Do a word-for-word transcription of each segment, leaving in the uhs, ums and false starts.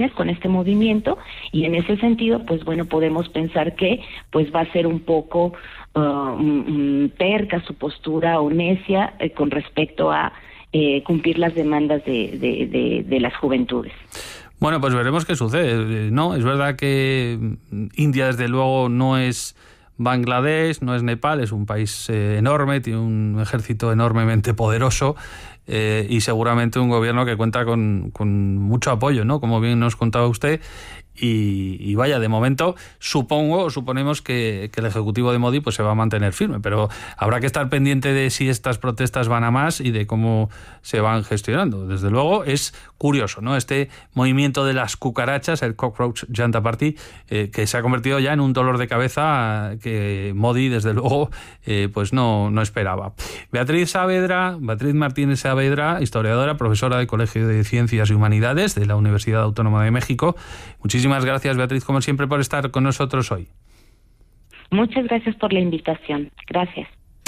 elecciones con este movimiento, y en ese sentido, pues bueno, podemos pensar que pues va a ser un poco uh, um, terca su postura o necia eh, con respecto a eh, cumplir las demandas de, de, de, de las juventudes. Bueno, pues veremos qué sucede, ¿no? Es verdad que India, desde luego, no es Bangladesh, no es Nepal, es un país eh, enorme, tiene un ejército enormemente poderoso eh, y seguramente un gobierno que cuenta con, con mucho apoyo, ¿no? Como bien nos contaba usted. Y, y vaya, de momento supongo, suponemos que, que el Ejecutivo de Modi pues se va a mantener firme, pero habrá que estar pendiente de si estas protestas van a más y de cómo se van gestionando. Desde luego es curioso, ¿no? Este movimiento de las cucarachas, el Cockroach Janta Party, eh, que se ha convertido ya en un dolor de cabeza que Modi, desde luego, eh, pues no, no esperaba. Beatriz Saavedra, Beatriz Martínez Saavedra, historiadora, profesora del Colegio de Ciencias y Humanidades de la Universidad Autónoma de México. Muchísimas gracias, Beatriz, como siempre, por estar con nosotros hoy. Muchas gracias por la invitación. Gracias.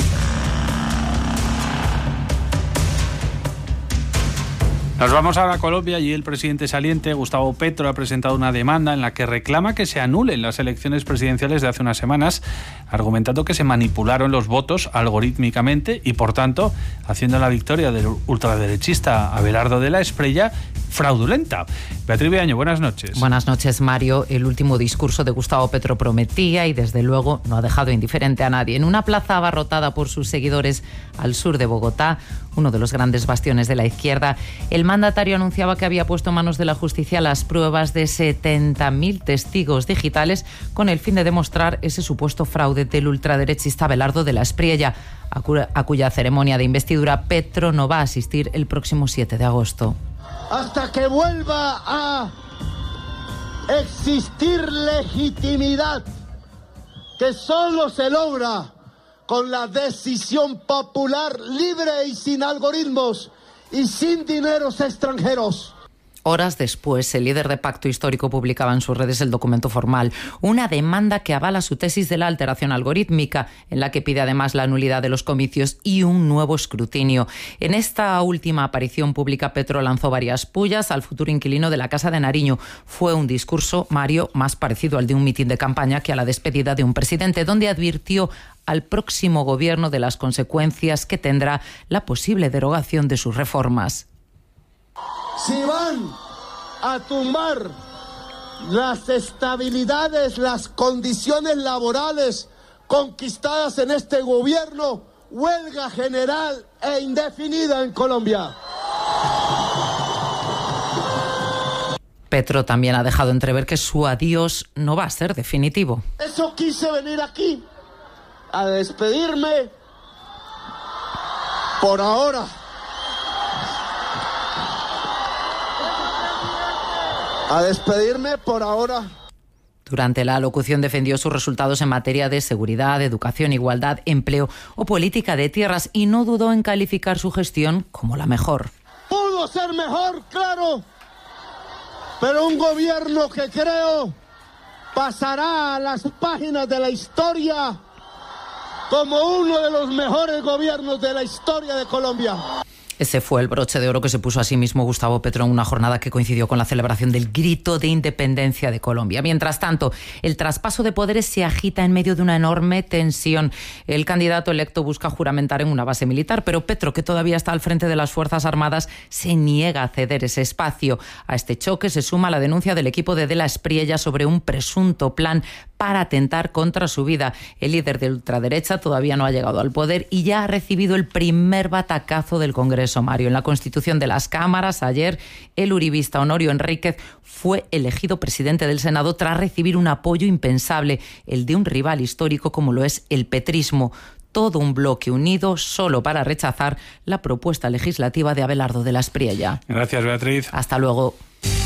Nos vamos ahora a Colombia y el presidente saliente, Gustavo Petro, ha presentado una demanda en la que reclama que se anulen las elecciones presidenciales de hace unas semanas, argumentando que se manipularon los votos algorítmicamente y, por tanto, haciendo la victoria del ultraderechista Abelardo de la Espriella fraudulenta. Beatriz Viaño, buenas noches. Buenas noches, Mario. El último discurso de Gustavo Petro prometía y, desde luego, no ha dejado indiferente a nadie. En una plaza abarrotada por sus seguidores al sur de Bogotá, uno de los grandes bastiones de la izquierda, el mandatario anunciaba que había puesto en manos de la justicia las pruebas de setenta mil testigos digitales con el fin de demostrar ese supuesto fraude del ultraderechista Abelardo de la Espriella, a, cu- a cuya ceremonia de investidura Petro no va a asistir el próximo siete de agosto. Hasta que vuelva a existir legitimidad, que solo se logra con la decisión popular libre y sin algoritmos y sin dineros extranjeros. Horas después, el líder de Pacto Histórico publicaba en sus redes el documento formal, una demanda que avala su tesis de la alteración algorítmica, en la que pide además la nulidad de los comicios y un nuevo escrutinio. En esta última aparición pública, Petro lanzó varias pullas al futuro inquilino de la Casa de Nariño. Fue un discurso, Mario, más parecido al de un mitin de campaña que a la despedida de un presidente, donde advirtió al próximo gobierno de las consecuencias que tendrá la posible derogación de sus reformas. Si van a tumbar las estabilidades, las condiciones laborales conquistadas en este gobierno, huelga general e indefinida en Colombia. Petro también ha dejado entrever que su adiós no va a ser definitivo. Eso quise venir aquí, a despedirme por ahora. A despedirme por ahora. Durante la alocución defendió sus resultados en materia de seguridad, educación, igualdad, empleo o política de tierras y no dudó en calificar su gestión como la mejor. Pudo ser mejor, claro, pero un gobierno que creo pasará a las páginas de la historia como uno de los mejores gobiernos de la historia de Colombia. Ese fue el broche de oro que se puso a sí mismo Gustavo Petro en una jornada que coincidió con la celebración del grito de independencia de Colombia. Mientras tanto, el traspaso de poderes se agita en medio de una enorme tensión. El candidato electo busca juramentar en una base militar, pero Petro, que todavía está al frente de las Fuerzas Armadas, se niega a ceder ese espacio. A este choque se suma la denuncia del equipo de De la Espriella sobre un presunto plan para atentar contra su vida. El líder de ultraderecha todavía no ha llegado al poder y ya ha recibido el primer batacazo del Congreso, Mario. En la constitución de las cámaras, ayer, el uribista Honorio Enríquez fue elegido presidente del Senado tras recibir un apoyo impensable, el de un rival histórico como lo es el petrismo. Todo un bloque unido solo para rechazar la propuesta legislativa de Abelardo de la Espriella. Gracias, Beatriz. Hasta luego.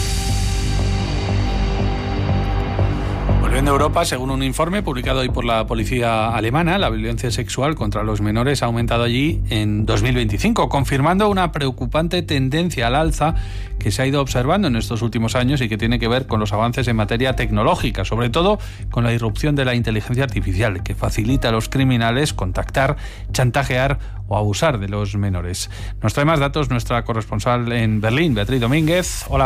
En Europa, según un informe publicado hoy por la policía alemana, la violencia sexual contra los menores ha aumentado allí en dos mil veinticinco, confirmando una preocupante tendencia al alza que se ha ido observando en estos últimos años y que tiene que ver con los avances en materia tecnológica, sobre todo con la irrupción de la inteligencia artificial, que facilita a los criminales contactar, chantajear o abusar de los menores. Nos trae más datos nuestra corresponsal en Berlín, Beatriz Domínguez. Hola, Bea.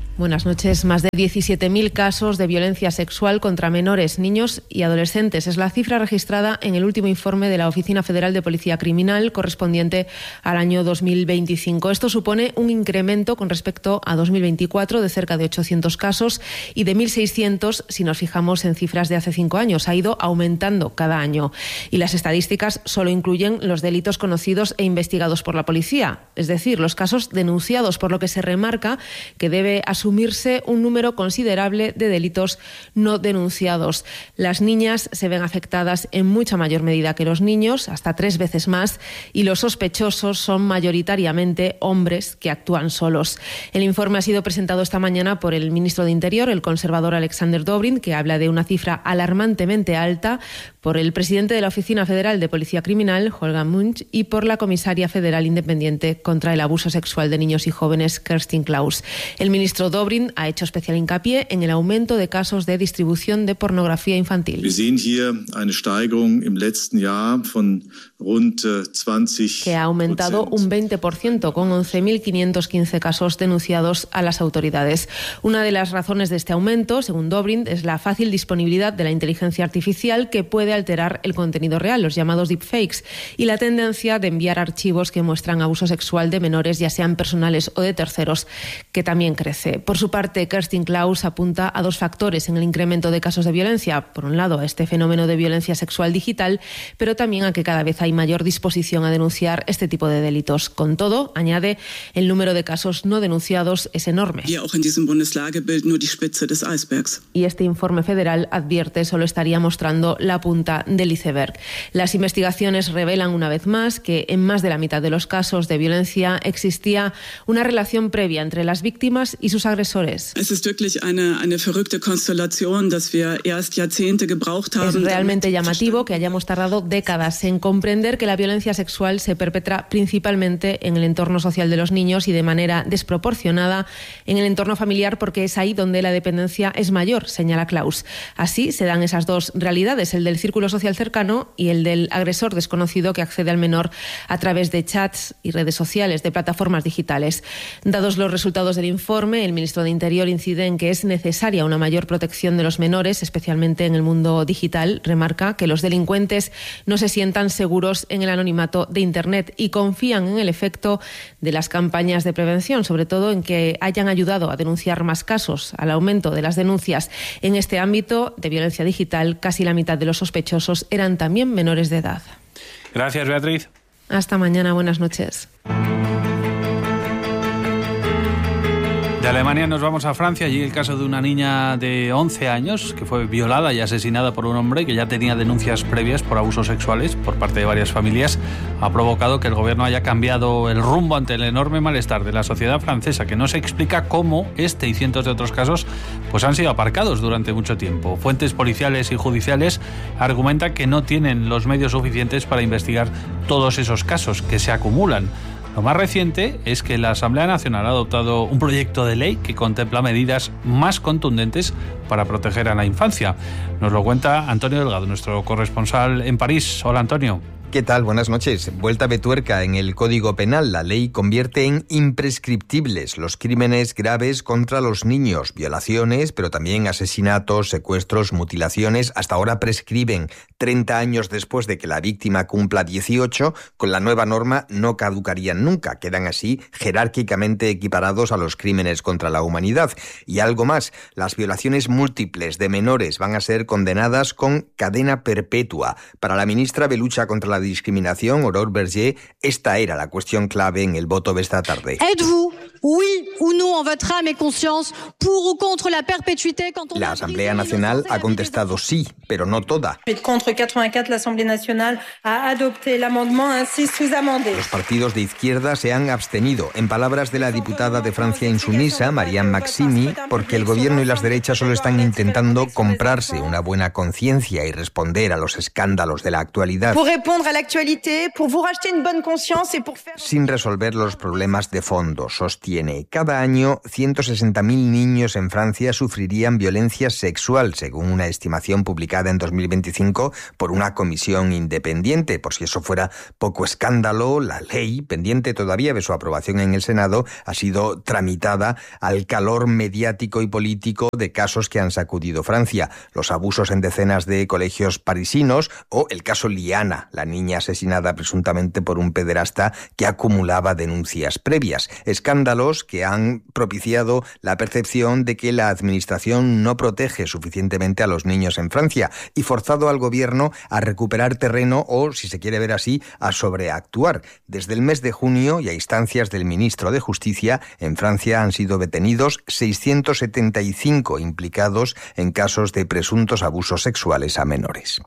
Buenas noches. Más de diecisiete mil casos de violencia sexual contra menores, niños y adolescentes. Es la cifra registrada en el último informe de la Oficina Federal de Policía Criminal correspondiente al año dos mil veinticinco. Esto supone un incremento con respecto a dos mil veinticuatro de cerca de ochocientos casos y de mil seiscientos si nos fijamos en cifras de hace cinco años. Ha ido aumentando cada año. Y las estadísticas solo incluyen los delitos conocidos e investigados por la policía, es decir, los casos denunciados, por lo que se remarca que debe asumirse un número considerable de delitos no denunciados. Las niñas se ven afectadas en mucha mayor medida que los niños, hasta tres veces más, y los sospechosos son mayoritariamente hombres que actúan solos. El informe ha sido presentado esta mañana por el ministro de Interior, el conservador Alexander Dobrindt, que habla de una cifra alarmantemente alta, por el presidente de la Oficina Federal de Policía Criminal, Holger Munch, y por la comisaria federal independiente contra el abuso sexual de niños y jóvenes, Kerstin Klaus. El ministro Dobrindt ha hecho especial hincapié en el aumento de casos de distribución de pornografía infantil. Wir sehen hier eine Steigerung im letzten Jahr von rund zwanzig que ha aumentado un veinte por ciento, con once mil quinientos quince casos denunciados a las autoridades. Una de las razones de este aumento, según Dobrindt, es la fácil disponibilidad de la inteligencia artificial que puede alterar el contenido real, los llamados deepfakes, y la tendencia de enviar archivos que muestran abuso sexual de menores, ya sean personales o de terceros, que también crece. Por su parte, Kerstin Klaus apunta a dos factores en el incremento de casos de violencia. Por un lado, a este fenómeno de violencia sexual digital, pero también a que cada vez hay mayor disposición a denunciar este tipo de delitos. Con todo, añade, el número de casos no denunciados es enorme. Y este informe federal, advierte, solo estaría mostrando la punta del iceberg. Las investigaciones revelan una vez más que en más de la mitad de los casos de violencia existía una relación previa entre las víctimas y sus agresores. Es realmente llamativo que hayamos tardado décadas en comprender que la violencia sexual se perpetra principalmente en el entorno social de los niños y de manera desproporcionada en el entorno familiar, porque es ahí donde la dependencia es mayor, señala Klaus. Así se dan esas dos realidades, el del círculo social cercano y el del agresor desconocido que accede al menor a través de chats y redes sociales, de plataformas digitales. Dados los resultados del informe, el ministro de Interior incide en que es necesaria una mayor protección de los menores, especialmente en el mundo digital. Remarca que los delincuentes no se sientan seguros en el anonimato de Internet y confían en el efecto de las campañas de prevención, sobre todo en que hayan ayudado a denunciar más casos. Al aumento de las denuncias en este ámbito de violencia digital, casi la mitad de los sospechosos eran también menores de edad. Gracias, Beatriz. Hasta mañana, buenas noches. De Alemania nos vamos a Francia. Allí el caso de una niña de once años que fue violada y asesinada por un hombre que ya tenía denuncias previas por abusos sexuales por parte de varias familias ha provocado que el gobierno haya cambiado el rumbo ante el enorme malestar de la sociedad francesa, que no se explica cómo este y cientos de otros casos pues han sido aparcados durante mucho tiempo. Fuentes policiales y judiciales argumentan que no tienen los medios suficientes para investigar todos esos casos que se acumulan. Lo más reciente es que la Asamblea Nacional ha adoptado un proyecto de ley que contempla medidas más contundentes para proteger a la infancia. Nos lo cuenta Antonio Delgado, nuestro corresponsal en París. Hola, Antonio. ¿Qué tal? Buenas noches. Vuelta de tuerca en el Código Penal. La ley convierte en imprescriptibles los crímenes graves contra los niños, violaciones, pero también asesinatos, secuestros, mutilaciones. Hasta ahora prescriben treinta años después de que la víctima cumpla dieciocho. Con la nueva norma no caducarían nunca. Quedan así jerárquicamente equiparados a los crímenes contra la humanidad. Y algo más, las violaciones múltiples de menores van a ser condenadas con cadena perpetua. Para la ministra de Lucha contra la discriminación, Aurore Berger, esta era la cuestión clave en el voto de esta tarde. ¿Êtes-vous, oui ou non, en votre âme et conscience, pour ou contre la perpétuité quand on... La Asamblea Nacional ha contestado sí, pero no toda. Contre quatre-vingt-quatre, la Asamblea Nacional ha adopté el amendement ainsi sous-amendé. Los partidos de izquierda se han abstenido, en palabras de la diputada de Francia Insumisa, Marianne Maximi, porque el gobierno y las derechas solo están intentando comprarse una buena conciencia y responder a los escándalos de la actualidad. Pour répondre à l'actualité, pour vous racheter une bonne conscience et pour faire... Sin resolver los problemas de fondo, sostiene tiene. Cada año, ciento sesenta mil niños en Francia sufrirían violencia sexual, según una estimación publicada en dos mil veinticinco por una comisión independiente. Por si eso fuera poco escándalo, la ley, pendiente todavía de su aprobación en el Senado, ha sido tramitada al calor mediático y político de casos que han sacudido Francia. Los abusos en decenas de colegios parisinos o el caso Liana, la niña asesinada presuntamente por un pederasta que acumulaba denuncias previas. Escándalos que han propiciado la percepción de que la administración no protege suficientemente a los niños en Francia y forzado al gobierno a recuperar terreno o, si se quiere ver así, a sobreactuar. Desde el mes de junio y a instancias del ministro de Justicia, en Francia han sido detenidos seiscientos setenta y cinco implicados en casos de presuntos abusos sexuales a menores.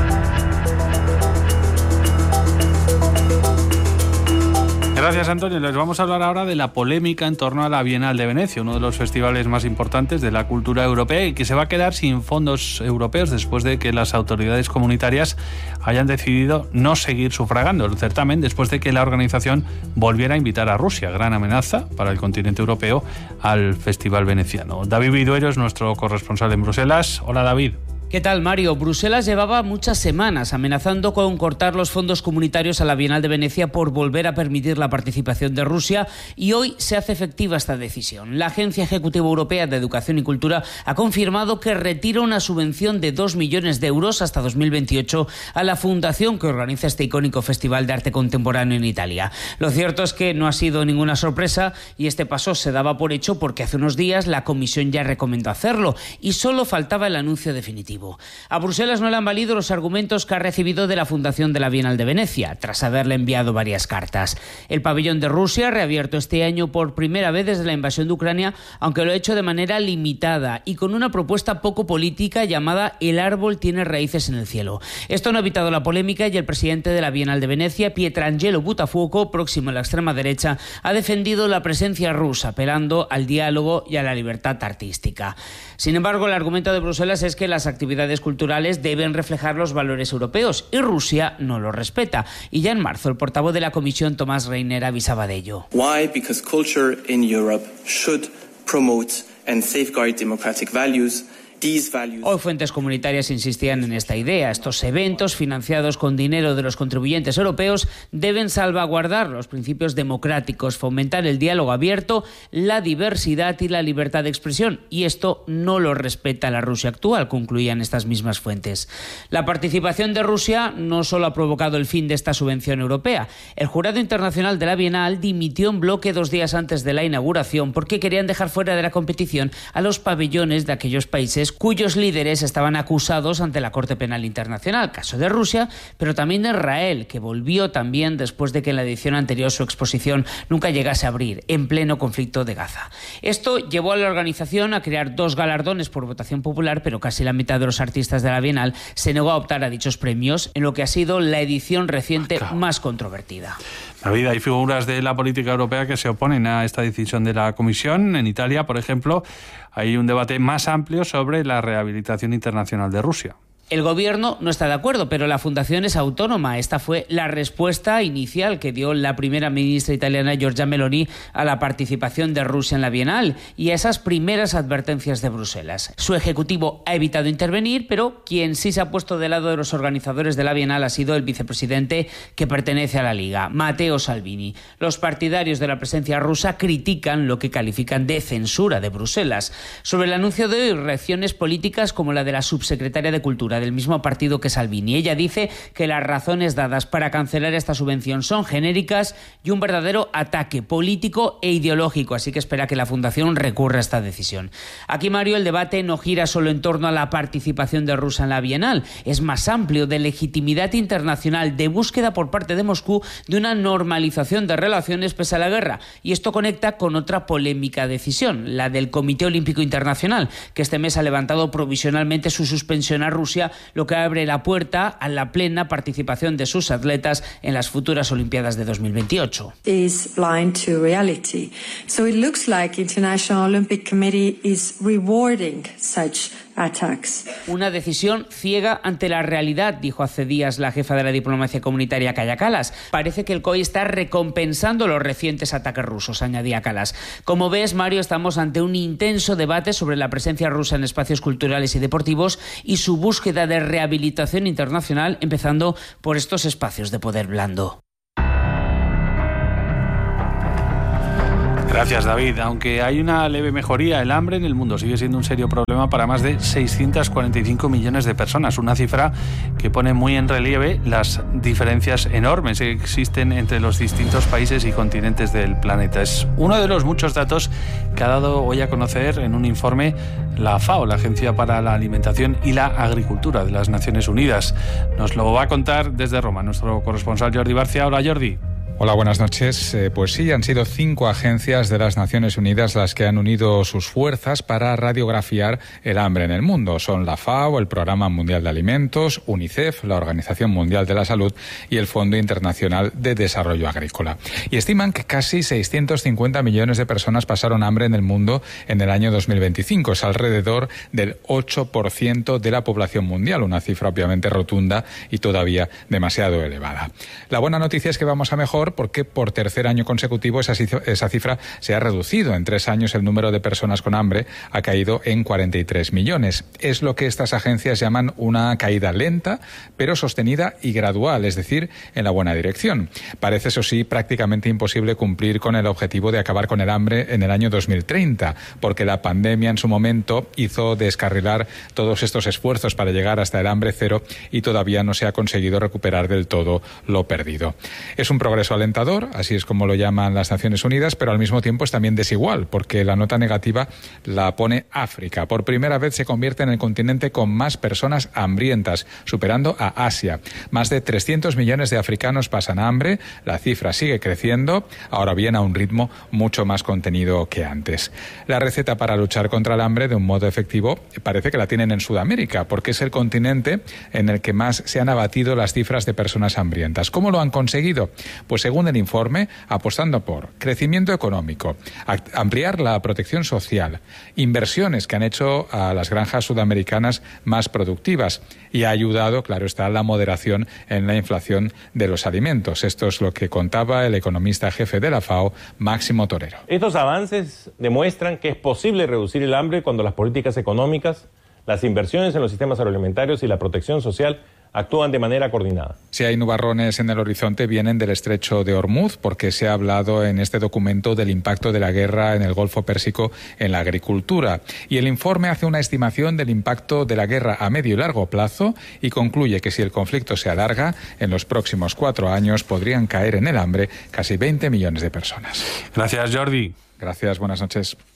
Gracias, Antonio. Les vamos a hablar ahora de la polémica en torno a la Bienal de Venecia, uno de los festivales más importantes de la cultura europea y que se va a quedar sin fondos europeos después de que las autoridades comunitarias hayan decidido no seguir sufragando el certamen después de que la organización volviera a invitar a Rusia, gran amenaza para el continente europeo, al Festival Veneciano. David Viduero es nuestro corresponsal en Bruselas. Hola, David. ¿Qué tal, Mario? Bruselas llevaba muchas semanas amenazando con cortar los fondos comunitarios a la Bienal de Venecia por volver a permitir la participación de Rusia y hoy se hace efectiva esta decisión. La Agencia Ejecutiva Europea de Educación y Cultura ha confirmado que retira una subvención de dos millones de euros hasta dos mil veintiocho a la fundación que organiza este icónico Festival de Arte Contemporáneo en Italia. Lo cierto es que no ha sido ninguna sorpresa y este paso se daba por hecho porque hace unos días la Comisión ya recomendó hacerlo y solo faltaba el anuncio definitivo. A Bruselas no le han valido los argumentos que ha recibido de la Fundación de la Bienal de Venecia, tras haberle enviado varias cartas. El pabellón de Rusia, reabierto este año por primera vez desde la invasión de Ucrania, aunque lo ha hecho de manera limitada y con una propuesta poco política llamada El árbol tiene raíces en el cielo. Esto no ha evitado la polémica y el presidente de la Bienal de Venecia, Pietrangelo Buttafuoco, próximo a la extrema derecha, ha defendido la presencia rusa, apelando al diálogo y a la libertad artística. Sin embargo, el argumento de Bruselas es que las actividades culturales deben reflejar los valores europeos y Rusia no lo respeta. Y ya en marzo el portavoz de la Comisión, Tomás Reiner, avisaba de ello. Why? Because culture in Europe should promote and safeguard democratic values. Hoy fuentes comunitarias insistían en esta idea. Estos eventos, financiados con dinero de los contribuyentes europeos, deben salvaguardar los principios democráticos, fomentar el diálogo abierto, la diversidad y la libertad de expresión. Y esto no lo respeta la Rusia actual, concluían estas mismas fuentes. La participación de Rusia no solo ha provocado el fin de esta subvención europea. El Jurado Internacional de la Bienal dimitió en bloque dos días antes de la inauguración porque querían dejar fuera de la competición a los pabellones de aquellos países cuyos líderes estaban acusados ante la Corte Penal Internacional, caso de Rusia, pero también de Israel, que volvió también después de que en la edición anterior su exposición nunca llegase a abrir, en pleno conflicto de Gaza. Esto llevó a la organización a crear dos galardones por votación popular, pero casi la mitad de los artistas de la Bienal se negó a optar a dichos premios, en lo que ha sido la edición reciente claro. más controvertida. David, hay figuras de la política europea que se oponen a esta decisión de la Comisión. En Italia, por ejemplo, hay un debate más amplio sobre la rehabilitación internacional de Rusia. El gobierno no está de acuerdo, pero la fundación es autónoma. Esta fue la respuesta inicial que dio la primera ministra italiana Giorgia Meloni a la participación de Rusia en la Bienal y a esas primeras advertencias de Bruselas. Su ejecutivo ha evitado intervenir, pero quien sí se ha puesto del lado de los organizadores de la Bienal ha sido el vicepresidente que pertenece a la Liga, Matteo Salvini. Los partidarios de la presencia rusa critican lo que califican de censura de Bruselas. Sobre el anuncio de hoy, reacciones políticas como la de la subsecretaria de Cultura del mismo partido que Salvini. Ella dice que las razones dadas para cancelar esta subvención son genéricas y un verdadero ataque político e ideológico, así que espera que la Fundación recurra a esta decisión. Aquí, Mario, el debate no gira solo en torno a la participación de Rusia en la Bienal, es más amplio, de legitimidad internacional, de búsqueda por parte de Moscú de una normalización de relaciones pese a la guerra, y esto conecta con otra polémica decisión, la del Comité Olímpico Internacional, que este mes ha levantado provisionalmente su suspensión a Rusia Rusia, lo que abre la puerta a la plena participación de sus atletas en las futuras Olimpiadas de dos mil veintiocho. Is blind to reality. So it looks like International Olympic Committee is rewarding such attacks. Una decisión ciega ante la realidad, dijo hace días la jefa de la diplomacia comunitaria, Kaja Kallas. Parece que el C O I está recompensando los recientes ataques rusos, añadía Kallas. Como ves, Mario, estamos ante un intenso debate sobre la presencia rusa en espacios culturales y deportivos y su búsqueda de rehabilitación internacional, empezando por estos espacios de poder blando. Gracias, David. Aunque hay una leve mejoría, el hambre en el mundo sigue siendo un serio problema para más de seiscientos cuarenta y cinco millones de personas, una cifra que pone muy en relieve las diferencias enormes que existen entre los distintos países y continentes del planeta. Es uno de los muchos datos que ha dado hoy a conocer en un informe la FAO, la Agencia para la Alimentación y la Agricultura de las Naciones Unidas. Nos lo va a contar desde Roma nuestro corresponsal Jordi Barcia. Hola, Jordi. Hola, buenas noches. Eh, pues sí, han sido cinco agencias de las Naciones Unidas las que han unido sus fuerzas para radiografiar el hambre en el mundo. Son la FAO, el Programa Mundial de Alimentos, UNICEF, la Organización Mundial de la Salud y el Fondo Internacional de Desarrollo Agrícola. Y estiman que casi seiscientos cincuenta millones de personas pasaron hambre en el mundo en el año dos mil veinticinco. Es alrededor del ocho por ciento de la población mundial, una cifra obviamente rotunda y todavía demasiado elevada. La buena noticia es que vamos a mejor, porque por tercer año consecutivo esa cifra se ha reducido. En tres años el número de personas con hambre ha caído en cuarenta y tres millones. Es lo que estas agencias llaman una caída lenta, pero sostenida y gradual, es decir, en la buena dirección. Parece, eso sí, prácticamente imposible cumplir con el objetivo de acabar con el hambre en el año dos mil treinta, porque la pandemia en su momento hizo descarrilar todos estos esfuerzos para llegar hasta el hambre cero y todavía no se ha conseguido recuperar del todo lo perdido. Es un progreso alentador, así es como lo llaman las Naciones Unidas, pero al mismo tiempo es también desigual, porque la nota negativa la pone África. Por primera vez se convierte en el continente con más personas hambrientas, superando a Asia. Más de trescientos millones de africanos pasan hambre, la cifra sigue creciendo, ahora bien a un ritmo mucho más contenido que antes. La receta para luchar contra el hambre de un modo efectivo parece que la tienen en Sudamérica, porque es el continente en el que más se han abatido las cifras de personas hambrientas. ¿Cómo lo han conseguido? Pues según el informe, apostando por crecimiento económico, ampliar la protección social, inversiones que han hecho a las granjas sudamericanas más productivas y ha ayudado, claro está, la moderación en la inflación de los alimentos. Esto es lo que contaba el economista jefe de la FAO, Máximo Torero. Estos avances demuestran que es posible reducir el hambre cuando las políticas económicas, las inversiones en los sistemas agroalimentarios y la protección social actúan de manera coordinada. Si hay nubarrones en el horizonte, vienen del estrecho de Hormuz, porque se ha hablado en este documento del impacto de la guerra en el Golfo Pérsico en la agricultura. Y el informe hace una estimación del impacto de la guerra a medio y largo plazo y concluye que si el conflicto se alarga, en los próximos cuatro años podrían caer en el hambre casi veinte millones de personas. Gracias, Jordi. Gracias, buenas noches.